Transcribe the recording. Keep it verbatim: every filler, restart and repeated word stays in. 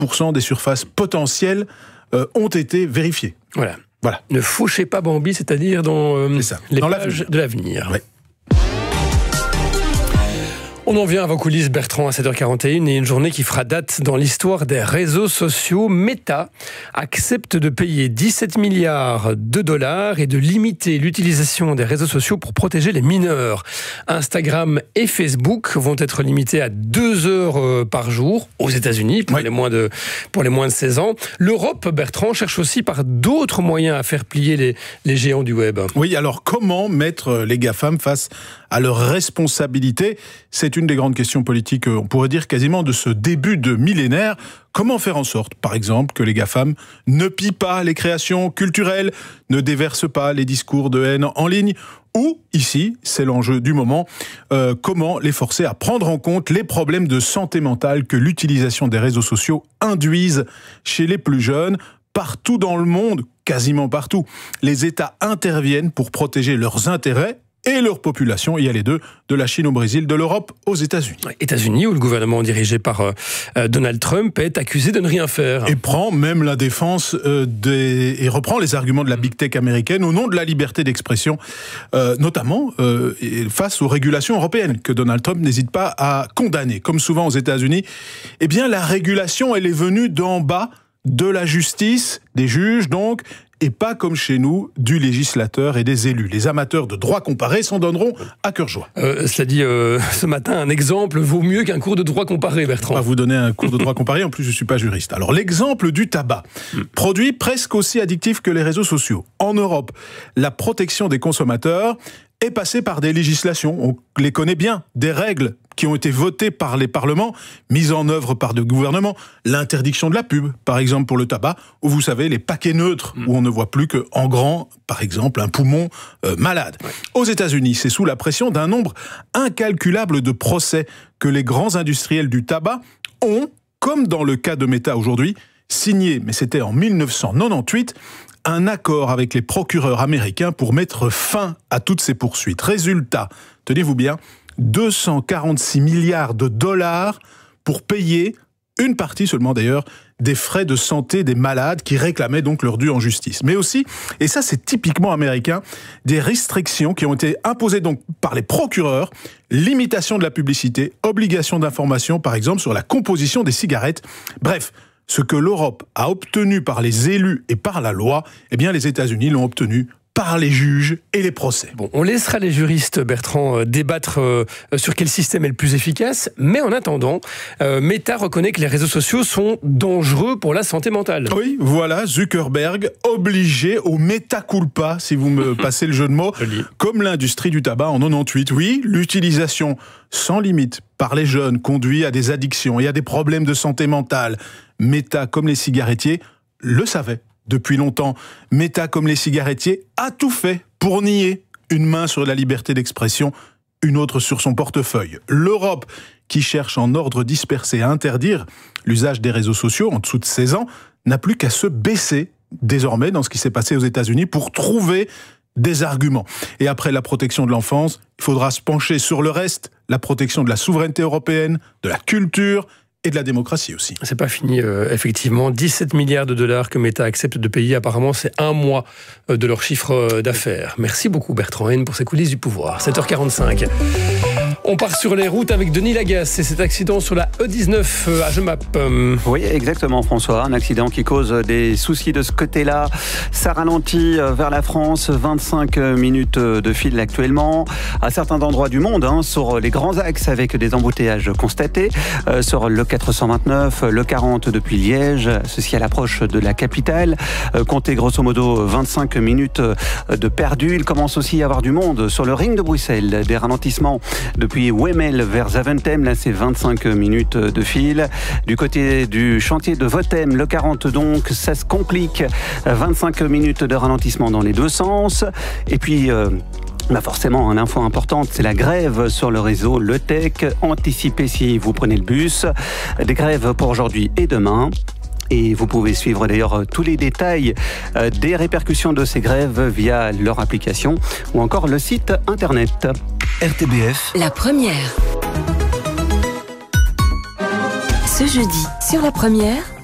pour cent des surfaces potentielles euh, ont été vérifiées. Voilà. Voilà. Ne fauchez pas Bambi, c'est-à-dire dans euh, les dans pages l'avenir. de l'avenir. Ouais. On en vient à vos coulisses, Bertrand, à sept heures quarante et une, et une journée qui fera date dans l'histoire des réseaux sociaux. Meta accepte de payer dix-sept milliards de dollars et de limiter l'utilisation des réseaux sociaux pour protéger les mineurs. Instagram et Facebook vont être limités à deux heures par jour aux États-Unis pour, oui. les moins de, pour les moins de seize ans. L'Europe, Bertrand, cherche aussi par d'autres moyens à faire plier les, les géants du web. Oui, alors comment mettre les GAFAM face à leurs responsabilités ? C'est une des grandes questions politiques, on pourrait dire quasiment de ce début de millénaire. Comment faire en sorte, par exemple, que les GAFAM ne pillent pas les créations culturelles, ne déversent pas les discours de haine en ligne ? Ou, ici, c'est l'enjeu du moment, euh, comment les forcer à prendre en compte les problèmes de santé mentale que l'utilisation des réseaux sociaux induisent chez les plus jeunes ? Partout dans le monde, quasiment partout, les États interviennent pour protéger leurs intérêts et leur population, il y a les deux, de la Chine au Brésil, de l'Europe aux États-Unis. États-Unis, où le gouvernement dirigé par euh, Donald Trump est accusé de ne rien faire. Et prend même la défense euh, des... et reprend les arguments de la big tech américaine au nom de la liberté d'expression, euh, notamment euh, face aux régulations européennes que Donald Trump n'hésite pas à condamner. Comme souvent aux États-Unis, eh bien la régulation, elle est venue d'en bas, de la justice, des juges donc, et pas comme chez nous, du législateur et des élus. Les amateurs de droit comparé s'en donneront à cœur joie. Euh, cela dit, euh, ce matin, un exemple vaut mieux qu'un cours de droit comparé, Bertrand. On va vous donner un cours de droit comparé, en plus je ne suis pas juriste. Alors l'exemple du tabac, produit presque aussi addictif que les réseaux sociaux. En Europe, la protection des consommateurs est passée par des législations, on les connaît bien, des règles qui ont été votées par les parlements, mises en œuvre par des gouvernements. L'interdiction de la pub, par exemple pour le tabac, ou vous savez, les paquets neutres, mmh. où on ne voit plus qu'en grand, par exemple, un poumon euh, malade. Ouais. Aux États-Unis, c'est sous la pression d'un nombre incalculable de procès que les grands industriels du tabac ont, comme dans le cas de Meta aujourd'hui, signé, mais c'était en mille neuf cent quatre-vingt-dix-huit, un accord avec les procureurs américains pour mettre fin à toutes ces poursuites. Résultat, tenez-vous bien, deux cent quarante-six milliards de dollars pour payer, une partie seulement d'ailleurs, des frais de santé des malades qui réclamaient donc leur dû en justice. Mais aussi, et ça c'est typiquement américain, des restrictions qui ont été imposées donc par les procureurs, limitation de la publicité, obligation d'information par exemple sur la composition des cigarettes, bref, ce que l'Europe a obtenu par les élus et par la loi, eh bien les États-Unis l'ont obtenu par les juges et les procès. Bon, on laissera les juristes, Bertrand, euh, débattre euh, sur quel système est le plus efficace, mais en attendant, euh, Meta reconnaît que les réseaux sociaux sont dangereux pour la santé mentale. Oui, voilà, Zuckerberg obligé au mea culpa, si vous me passez le jeu de mots, comme l'industrie du tabac en quatre-vingt-dix-huit. Oui, l'utilisation sans limite par les jeunes conduit à des addictions et à des problèmes de santé mentale. Meta, comme les cigarettiers, le savait. Depuis longtemps, Meta, comme les cigarettiers, a tout fait pour nier. Une main sur la liberté d'expression, une autre sur son portefeuille. L'Europe, qui cherche en ordre dispersé à interdire l'usage des réseaux sociaux en dessous de seize ans, n'a plus qu'à se baisser, désormais, dans ce qui s'est passé aux États-Unis, pour trouver des arguments. Et après la protection de l'enfance, il faudra se pencher sur le reste, la protection de la souveraineté européenne, de la culture, et de la démocratie aussi. C'est pas fini, euh, effectivement. dix-sept milliards de dollars que Meta accepte de payer. Apparemment, c'est un mois de leur chiffre d'affaires. Merci beaucoup, Bertrand Haine, pour ces coulisses du pouvoir. sept heures quarante-cinq. On part sur les routes avec Denis Lagasse et cet accident sur la E dix-neuf à Jemap. Oui, exactement, François. Un accident qui cause des soucis de ce côté-là. Ça ralentit vers la France. vingt-cinq minutes de fil actuellement. À certains endroits du monde, hein, sur les grands axes avec des embouteillages constatés. Euh, sur le quatre cent vingt-neuf, le quarante depuis Liège. Ceci à l'approche de la capitale. Euh, comptez grosso modo vingt-cinq minutes de perdu. Il commence aussi à y avoir du monde sur le ring de Bruxelles. Des ralentissements depuis Wemmel vers Zaventem, là c'est vingt-cinq minutes de fil. Du côté du chantier de Votem, le quarante donc, ça se complique. vingt-cinq minutes de ralentissement dans les deux sens. Et puis... Euh Bah forcément, une info importante, c'est la grève sur le réseau Le Tech. Anticipez si vous prenez le bus. Des grèves pour aujourd'hui et demain. Et vous pouvez suivre d'ailleurs tous les détails des répercussions de ces grèves via leur application ou encore le site internet. R T B F. La première. Ce jeudi, sur La Première,